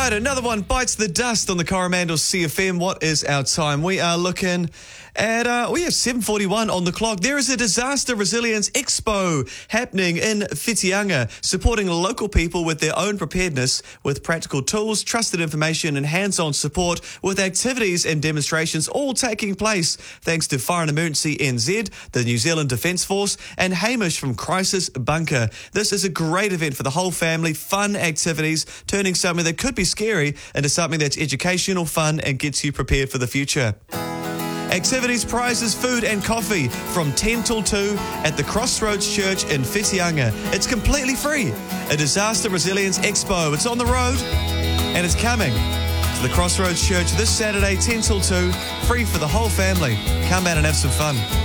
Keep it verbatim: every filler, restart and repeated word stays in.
right, another one bites the dust on the Coromandel C F M. What is our time? We are looking at, uh, we have seven forty-one on the clock. There is a Disaster Resilience Expo happening in Whitianga, supporting local people with their own preparedness with practical tools, trusted information and hands-on support with activities and demonstrations all taking place thanks to Fire and Emergency N Z, the New Zealand Defence Force and Hamish from Crisis Bunker. This is a great event for the whole family, fun activities, turning something that could be scary into something that's educational, fun and gets you prepared for the future. Activities, prizes, food and coffee from ten till two at the Crossroads Church in Whitianga. It's completely free. A Disaster Resilience Expo. It's on the road and it's coming to the Crossroads Church this Saturday, ten till two. Free for the whole family. Come out and have some fun.